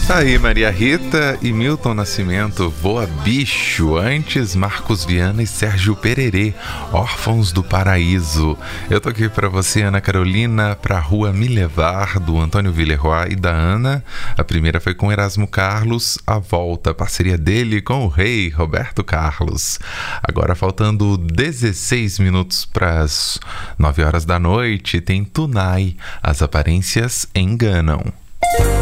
Aí, Maria Rita e Milton Nascimento, Voa Bicho. Antes, Marcos Viana e Sérgio Pererê, Órfãos do Paraíso. Eu tô aqui pra você, Ana Carolina, pra Rua Me Levar, do Antônio Villeroy e da Ana. A primeira foi com Erasmo Carlos, A Volta, parceria dele com o rei Roberto Carlos. Agora, faltando 16 minutos pras 9 horas da noite, tem Tunai, As Aparências Enganam.